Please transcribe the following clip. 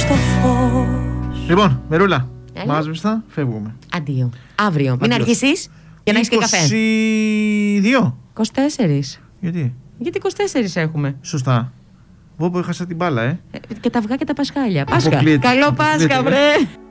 στο φως. Λοιπόν, Μερούλα, μάζεψα, φεύγουμε. Αντίο. Αύριο. Μην αργήσεις για να έχεις και καφέ. 22. 24. Γιατί? Γιατί 24 έχουμε. Σωστά. Εγώ που έχασα την μπάλα, Και τα αυγά και τα πασχάλια. Πάσχα. Αποκλείεται. Καλό Πάσχα, βρε.